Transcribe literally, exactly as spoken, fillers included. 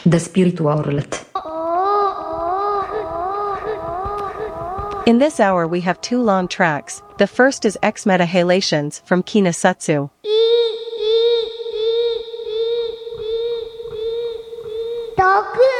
The spiritual roulette. In this hour we have two long tracks. The first is X-Meta Halations from Kinasatsu. Dog.